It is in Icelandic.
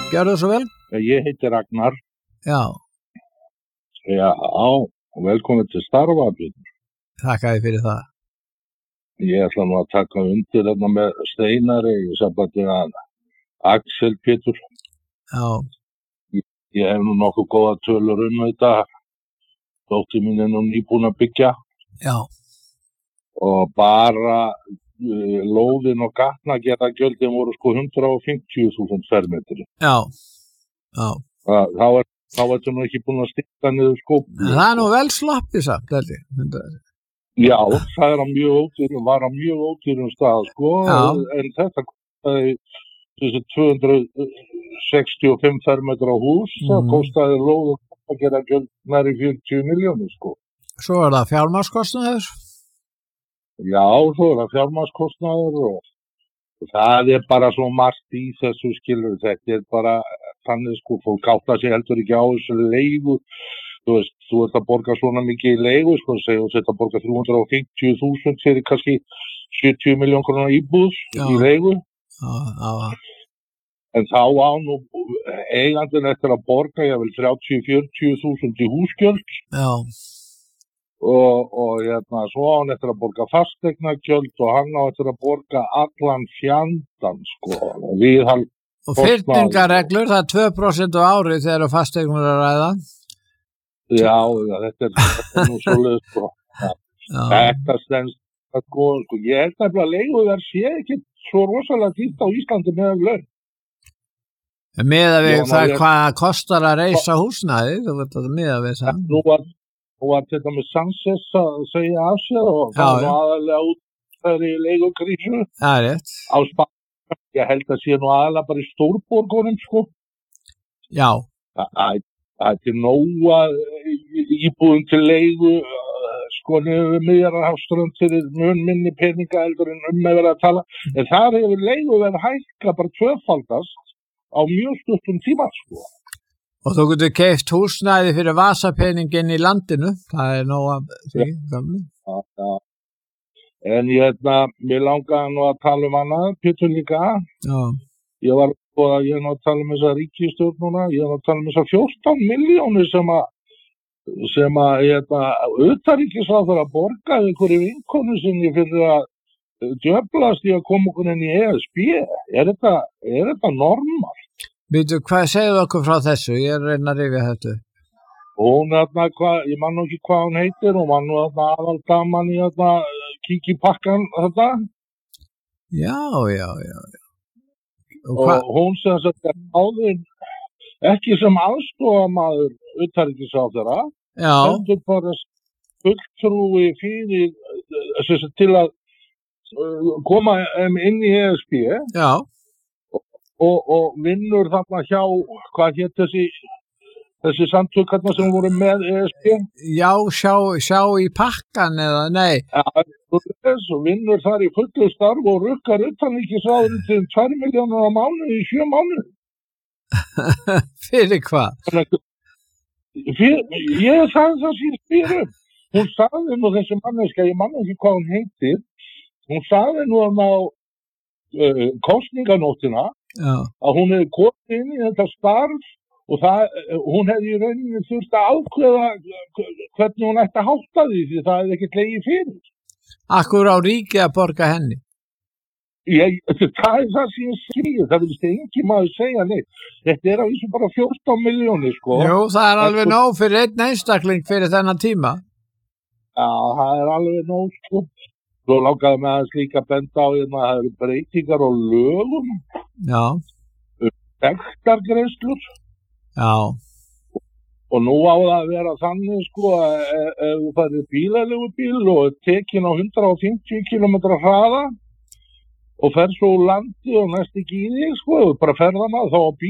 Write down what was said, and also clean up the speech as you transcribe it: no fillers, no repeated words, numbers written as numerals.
Gjörðu svo vel. Ég heiti Ragnar. Já. Já, og velkomin til starfa, Björn. Þakka þér fyrir það. Ég ætla nú að taka undir þarna með Steinari í sambandi að Axel Pétur. Já. Ég hef nú nokkuð góða tölur þetta. Dóttir mín nú nýbúin að byggja. Já. Og bara lóðin og gatnagerðargjöldin voru 150.000 fermetri. Já. Já. Þá ertu nú ekki búin að stikka niður skópni. Það nú vel sloppið samt, held ég. Já, það var á mjög ódýrum stað, en þetta kostaði 265 fermetra hús, það kostaði lóð að gera gjöld nær í 40 milljónir, Svo það fjármagnskostnaður? Já, svo það fjármagnskostnaður og það bara svo margt í þessu skilur, þetta bara þannig fólk áttar sig heldur ekki á þessu leigu. Þú ert að borga svona mikið í leigu, segjum þú ert að borga 350.000 fyrir kannski 70 milljón krónar íbúð í leigu. Já. En þá á nú eigandinn eftir að borga, ég vil 30-40.000 í húsgjöld. Já. Og svo á hann eftir að borga fasteignagjöld og hann á eftir að borga allan fjandann, Og fyrningarreglur, það 2% á ári þegar fasteignur að ræða. Já, þetta er nú svoleiðis, Þetta stendst, ég held að leiguverð sé ekki svo rosalega dýrt á Íslandi með laun. Miðað við það hvað kostar að reisa húsnæði, þú veit að miðað við það. Nú var þetta með Sanchez að segja af sér og það var aðalega út þær í leigukrísu. Það er rétt. Á Spáni, ég held að sé nú aðalega bara í stórborgunum, Já. Það nóga íbúðum til leigu, niður Miðjarðarhafsströnd fyrir mun minni peninga heldur en verið að tala. En þar hefur leiguverð hækka bara tvöfaldast á mjög stuttum tíma, Og þú getur keypt húsnæði fyrir vasapeningin í landinu, það nóg að því. Já. En mér langaði nú að tala annað, Pétur líka. Já. Ég var að tala um þessa ríkisstjórn núna, ég var að tala um þessa 14 milljónir sem utanríkisráðherra borgaði einhverju vinkonu sinni fyrir að djöflast í að koma okkur inn í ESB. Er þetta normal? Býtu, hvað segðu okkur frá þessu? Ég reyna að rifja þetta. Hún ég man nú ekki hvað hún heitir, hún var nú aðaldaman í kíkja í pakkan þetta. Já. Og hún sem sagt áður ekki sem aðstofamaður utanríkisráðherra, heldur bara fulltrúi fyrir til að koma inn í ESB. Já. Og vinnur þarna hjá, hvað hét þessi samtök sem voru með ESB? Já, sjá í pakkan eða, nei. Ja, og vinnur þar í fullu starf og rukkar utanríkisráðherra til 2 milljónir á mánuði í 7 mánuði. Fyrir hvað? Ég sagði það síðan fyrir. Hún sagði nú þessi manneska, ég man ekki hvað hún heitir, hún sagði nú á kosninganóttina að hún hefði komið inn í þetta starf og hún hefði í rauninni þurft að ákveða hvernig hún ætti að hátta því það hefði ekkert legið fyrir. Akkur á ríkið að borga henni? Það er það sem ég segja, það vilist engin maður segja neitt. Þetta á þessu bara 14 milljónir, Jú, það er alveg nóg fyrir einn einstakling fyrir þennan tíma. Já, það er alveg nóg, Svo langaði með að slíka benda á það eru breytingar á lögum. Já. Sektargreiðslur. Já. Og nú á það að vera þannig, ef þú færir bílaleigubíl og tekin á 150 km hraða og fer svo úr landi og næst ekki í þig, bara ferðana þá á bíl.